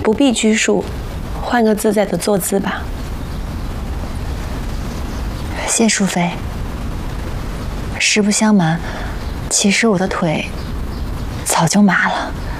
不必拘束，换个自在的坐姿吧。 谢淑妃。实不相瞒，其实我的腿早就麻了。